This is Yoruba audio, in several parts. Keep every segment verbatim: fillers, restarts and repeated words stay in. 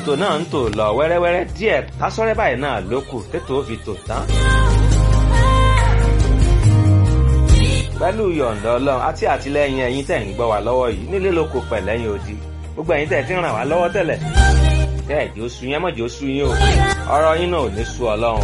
ètò náà ń tò lọ wẹ́rẹ́wẹ́rẹ́ díẹ̀ tásọ́rẹ́ báyìí náà ló kù tètò ó fi tò tán. pẹ̀lú yọ̀ǹda ọlọ́run àti àtìlẹ́yìn ẹ̀yin tẹ̀ ń gbọ́ wá lọ́wọ́ yìí nílé lóko pẹ̀lẹ́yìn odi gbogbo ẹ̀yin tẹ̀ ti ràn wá lọ́wọ́ tẹ́lẹ̀ tẹ́ ẹ̀jẹ̀ oṣù yẹn mọ̀jẹ̀ oṣù yín o ọ̀rọ̀ yín náà ò ní sú ọlọ́run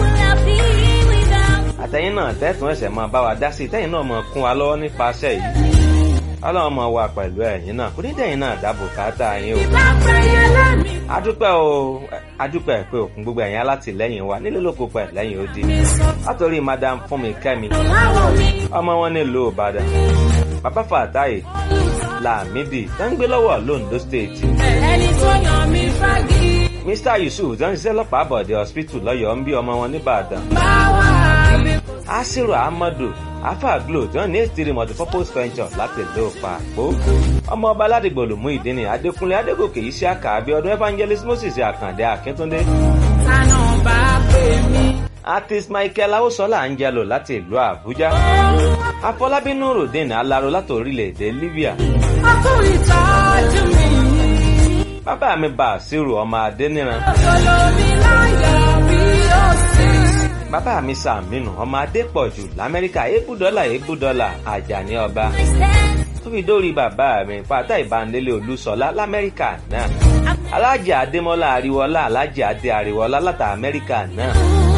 àtẹ̀yin náà tẹ́tùn ẹ̀sẹ̀ máa bá wa dá sí tẹ́yin náà máa kún wa lọ́wọ́ nípasẹ̀ yìí ọlọ́run máa wà pẹ̀lú ẹ̀yin náà kò ní dẹ̀yin náà dáàbò káàtà yín o. adúpẹ́ o adúpẹ́ pé òkun gbogbo ẹ̀yin alátìlẹ́yìn wa nílé lóko pẹ̀lẹ́yìn odi látòrí madam Fúnmi-Kẹ́mi ọmọ wọn nílùú Ìbàdàn bàbá Fàtáì Lámídì tó ń gbé lọ́wọ́ l'Ondo State. ẹni tó yàn mí fagi. Mr Yusuf tó ń ṣiṣẹ́ lọ́pàá àbọ̀dé hospital lọ́yọ̀ọ́ ń bí ọmọ wọn nìbàdàn. báwa mi. Asiru Ahmadu afa glo tó ní ètìrí multipurpose venture láti ìlú Pàpó. ọmọ ọba aládìgbò lòmú ìdíni Adékúnlé Adégòkè Iṣẹ́ Àkàbí ọdún Evangelist Moses Àkàndé Akíntúndé. tànà bá pè mí. Artist Michael Awosola Angelo láti ìlú Àbújá. Afọlábí Nurudeen Alaro láti orílẹ̀-èdè Libya. ọkùnrin tọ́jú mi. bàbá mi Bàṣírù ọmọ Adéníran. olómi láyọ̀ bí ó sì. bàbá mi Sàmínú ọmọ Adépọ̀jù l'Amẹ́ríkà ébùdọ́là ébùdọ́là Àjàní ọba. tó fi dórí bàbá mi Fàtáì Bándélé Olúṣọlá l'Amẹ́ríkà náà. Alájà Adémọ́lá Àríwọ́lá Alájà Adé Àríwọ́lá láti Amẹ́ríkà náà.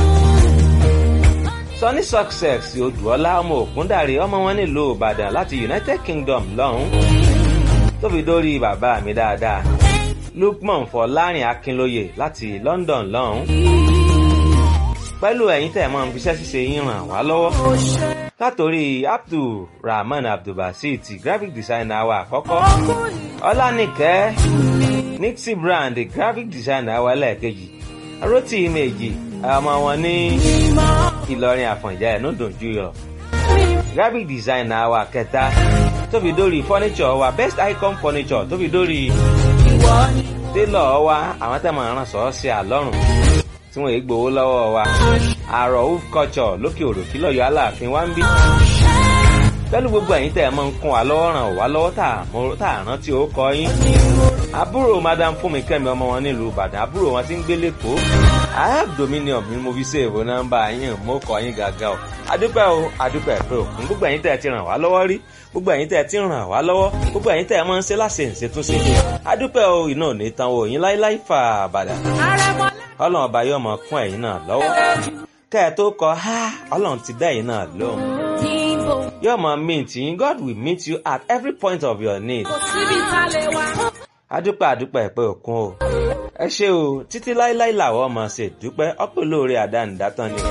Sunny Success Odùọlá ọmọ Ògúndàrí ọmọ wọn nílùú Ìbàdàn láti United Kingdom lọ́hùn. tó fi dórí bàbá mi dáadáa Lukman Fọlárin Akínlóye láti London lọ́hùn. pẹ̀lú ẹ̀yin tẹ̀ mọ́ fiṣẹ́ ṣíṣe yín ràn wá lọ́wọ́. látòrí Abdulrahman Abdulbasit graphic designer wa àkọ́kọ́. Ọlánìkẹ́ Nixie Brand graphic designer wa lẹ́ẹ̀kejì. Rotí Méjì ọmọ wọn ní Ìlọrin Àfọ̀njá ẹ̀nú dùnjú yọ. graphic designer wa kẹta tó fi dórí furniture wa Best Icon Furniture tó fi dórí tailor wa àwọn tẹ́ máa rán sọ́ọ́sì àlọ́rùn tí wọ́n yìí gbowó lọ́wọ́ wa. Àrọ̀ Hoof Culture lókè òròkí lọ́yọ̀ Aláàfin wa ń bí. pẹ̀lú gbogbo ẹ̀yin tẹ́ ẹ máa ń kún wa lọ́wọ́ ràn wá lọ́wọ́ tá à rántí ó kọ yín. àbúrò madam Fúnmi-Kẹ́mi ọmọ wọn nílùú Ìbàdàn àbúrò wọn ti ń gbé lẹ́kọ̀ọ́. I have dominion mi mo fi ṣe èèwọ̀ nọ́mbà yín mo kọ yín gàgà o. adúpẹ́ o adúpẹ́ pé o fún gbogbo ẹ̀yin tẹ́ ẹ ti ràn wá lọ́wọ́ rí gbogbo ẹ̀yin tẹ́ ẹ ti ràn wá lọ́wọ́ gbogbo ẹ̀yin tẹ́ ẹ máa ń ṣe láṣẹ ìṣètúnṣe. adúpẹ́ o iná ò ní tan o yín láíláí fà bàdà. Ọlọ́run ọba yóò máa kún ẹ̀yin náà lọ́wọ́. kẹ́ ẹ tó kọ ha Ọlọ́run ti dá ẹ̀yin náà lóhùn. yóò máa meet yín. God will meet you at every point of your need. adúpẹ́ adúpẹ́ pé òkun o. ẹ ṣé o títí láíláí làwọn máa ṣe dúpẹ́ ọpẹ́ olóore àdánidátán ni.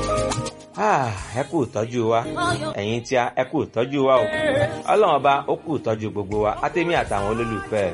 ẹ kú ìtọ́jú wa ẹ̀yin tí a ẹ kú ìtọ́jú wa o. Ọlọ́run ọba ó kú ìtọ́jú gbogbo wa àtèmi àtàwọn olólùfẹ́